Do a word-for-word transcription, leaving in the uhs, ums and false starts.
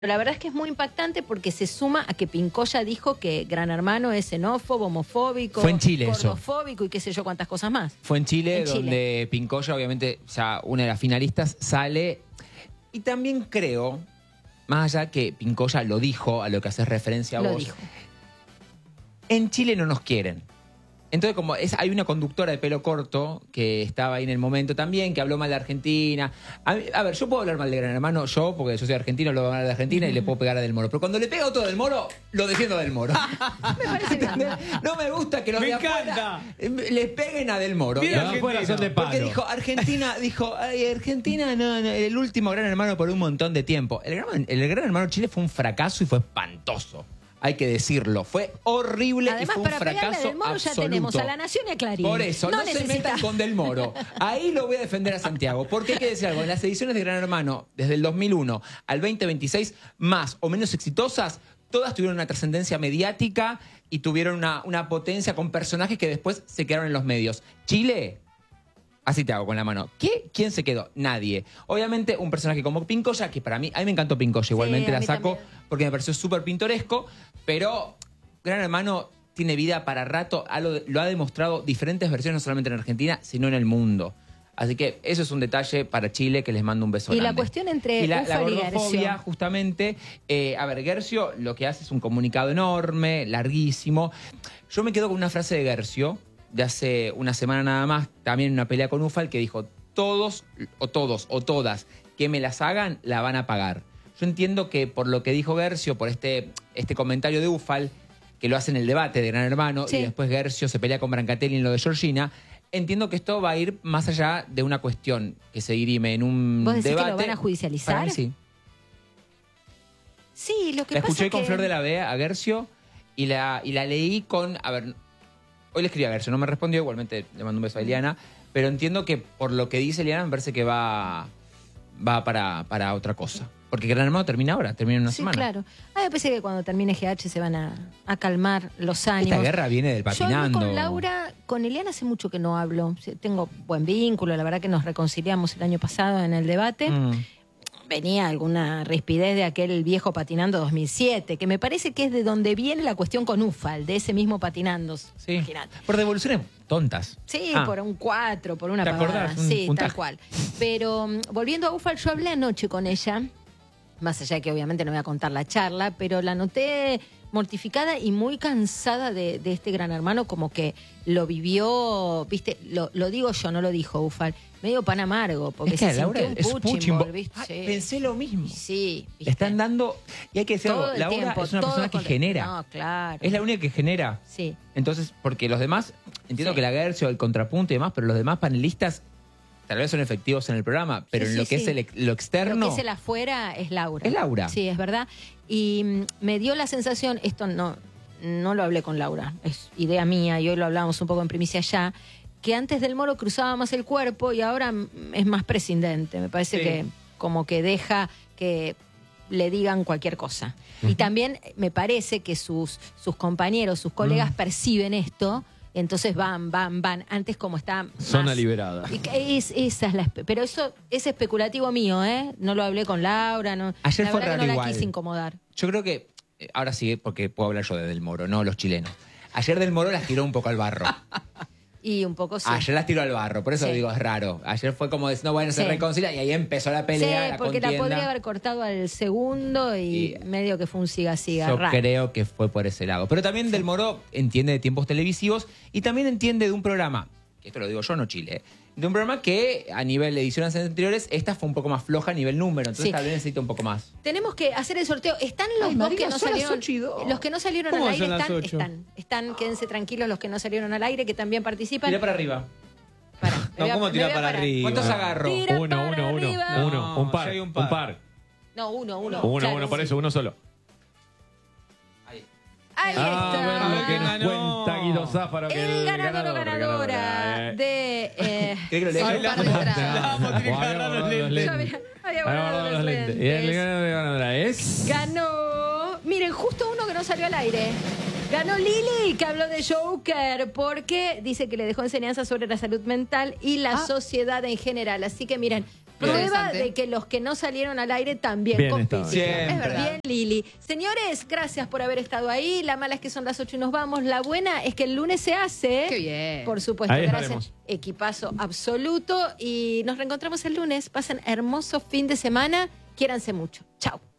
La verdad es que es muy impactante porque se suma a que Pincoya dijo que Gran Hermano es xenófobo, homofóbico, Fue en Chile eso. gordofóbico y qué sé yo cuántas cosas más. Fue en Chile, En Chile. donde Pincoya, obviamente, ya una de las finalistas, sale. Y también creo, más allá que Pincoya lo dijo, a lo que haces referencia a Lo vos, dijo. en Chile no nos quieren. Entonces, como es, hay una conductora de pelo corto que estaba ahí en el momento también, que habló mal de Argentina. A, mí- a ver, yo puedo hablar mal de Gran Hermano, yo, porque yo soy argentino, lo voy a hablar de Argentina y le puedo pegar a Del Moro. Pero cuando le pego a todo Del Moro, lo defiendo a Del Moro. Me parece bien. No me gusta que los Me de encanta. afuera eh, les peguen a Del Moro. Bien Y argentino. afuera son de palo. Porque dijo, Argentina, dijo, ay, Argentina, no, no, el último Gran Hermano por un montón de tiempo. El gran, el gran Hermano Chile fue un fracaso y fue espantoso. Hay que decirlo. Fue horrible Además, y fue un para pegarle a fracaso Del Moro ya absoluto. tenemos a La Nación y a Clarín. Por eso, no, se necesita- metan con Del Moro. Ahí lo voy a defender a Santiago. Porque hay que decir algo. En las ediciones de Gran Hermano, desde el dos mil uno al veinte veintiséis, más o menos exitosas, todas tuvieron una trascendencia mediática y tuvieron una, una potencia con personajes que después se quedaron en los medios. Chile, así te hago con la mano. ¿Qué? ¿Quién se quedó? Nadie. Obviamente, un personaje como Pincoya, que para mí, a mí me encantó Pincoya, igualmente a la mí saco también. porque me pareció súper pintoresco, pero Gran Hermano tiene vida para rato, ha- lo, lo ha demostrado diferentes versiones, no solamente en Argentina, sino en el mundo. Así que eso es un detalle para Chile que les mando un beso Y la grande. cuestión entre Y la, la Ufal y gordofobia, Gercio. justamente, eh, a ver, Gercio lo que hace es un comunicado enorme, larguísimo. Yo me quedo con una frase de Gercio, de hace una semana nada más, también en una pelea con Ufal, que dijo, todos, o todos, o todas, que me las hagan, la van a pagar. Yo entiendo que por lo que dijo Gercio, por este, este comentario de Ufal, que lo hace en el debate de Gran Hermano, Sí. y después Gercio se pelea con Brancatelli en lo de Georgina, entiendo que esto va a ir más allá de una cuestión que se dirime en un ¿Vos decís que debate. lo van a judicializar? Para mí sí. Sí, lo que La pasa escuché es con que... Flor de la Bea a Gercio y la, y la leí con... A ver, hoy le escribí a Gercio, no me respondió, igualmente le mando un beso a Eliana, pero entiendo que por lo que dice Eliana me parece que va, va para, para otra cosa. Porque Gran Hermano termina ahora, termina en una Sí, semana. claro. Ah, me parece que cuando termine G H se van a, a calmar los ánimos. Esta guerra viene del Yo hablé patinando. con Laura, con Eliana hace mucho que no hablo. Sí, tengo buen vínculo, la verdad que nos reconciliamos el año pasado en el debate. Mm. Venía alguna rispidez de aquel viejo patinando dos mil siete, que me parece que es de donde viene la cuestión con Ufal, de ese mismo patinando. Sí. Imagínate. Por devoluciones tontas. Sí, Ah. por un cuatro, por una ¿Te pavada. acordás? Un Sí, puntaje. tal cual. Pero mm, volviendo a Ufal, yo hablé anoche con ella, más allá de que obviamente no voy a contar la charla, pero la noté mortificada y muy cansada de, de este Gran Hermano, como que lo vivió, viste, lo, lo digo yo, no lo dijo Ufal, medio pan amargo, porque Es que se Laura sintió un es Puching Puching Ball, Ball. ¿viste? Ah, Sí. pensé lo mismo. Sí, Le ¿viste? están dando... Y hay que decir Todo algo, el Laura tiempo, es una todo persona que con- genera. No, claro. Es la única que genera. Sí. Entonces, porque los demás, entiendo Sí. que la Gercio, el contrapunto y demás, pero los demás panelistas tal vez son efectivos en el programa, pero Sí, en sí, lo que sí. es el, lo externo... Lo que es el afuera es Laura. Es Laura. Sí, es verdad. Y mm, me dio la sensación, esto no, no lo hablé con Laura, es idea mía y hoy lo hablábamos un poco en primicia ya, que antes del Moro cruzaba más el cuerpo y ahora mm, es más prescindente. Me parece Sí. que como que deja que le digan cualquier cosa. Y también me parece que sus, sus compañeros, sus colegas Mm. perciben esto, entonces van, van, van. Antes como está más... Zona liberada. Y que es, esa es la espe- pero eso es especulativo mío, ¿eh? No lo hablé con Laura, no. Ayer la fue verdad que raro no igual. la quise incomodar. Yo creo que, eh, ahora sí, porque puedo hablar yo de Del Moro, no los chilenos. Ayer Del Moro las tiró un poco al barro. Y un poco sí. Ayer las tiró al barro, por eso Sí. digo, es raro. Ayer fue como diciendo, bueno, se Sí. reconcilia y ahí empezó la pelea, sí, la porque la contienda. podría haber cortado al segundo y, Y- medio que fue un siga-siga. Yo raro. creo que fue por ese lado. Pero también Del Moro entiende de tiempos televisivos y también entiende de un programa, que esto lo digo yo, no Chile, ¿eh? De un programa que a nivel de ediciones anteriores, esta fue un poco más floja a nivel número, entonces Sí. tal vez necesita un poco más. Tenemos que hacer el sorteo. Están los Ay, dos María, que no son las salieron. ocho y dos. Los que no salieron ¿Cómo al aire son las están, ocho? están. Están, quédense tranquilos los que no salieron al aire, que también participan. Tira para arriba. Pará, me No, voy a- ¿cómo me tirar voy a para parar. arriba? ¿Cuántos agarro? Tira Uno, para uno, uno, arriba. uno, un par, No, yo hay un un par. par. No, uno, uno. Uno, claro, uno, por sí. eso, uno solo. Ahí. Ahí Ah, está. bueno, que nos ganó. cuenta Guido Záfaro que El ganador o ganador, ganadora eh. de eh, ¿Querés que lo lea? un Ay, par la- de entradas. La vamos a tener que Había agarrar los guardado lentes. Yo había- había Había guardado guardado los los lentes. Y el lentes. ganador y ganadora es... Ganó, miren, justo uno que no salió al aire. Ganó Lili, que habló de Joker, porque dice que le dejó enseñanzas sobre la salud mental y la sociedad en general. Así que miren, Prueba Interesante. de que los que no salieron al aire también Bien compiten. estaban. Siempre. Es verdad. Bien, Lili. Señores, gracias por haber estado ahí. La mala es que son las ocho y nos vamos. La buena es que el lunes se hace. Qué bien. Por supuesto, Ahí gracias. estaremos. Equipazo absoluto. Y nos reencontramos el lunes. Pasen hermoso fin de semana. Quiéranse mucho. Chao.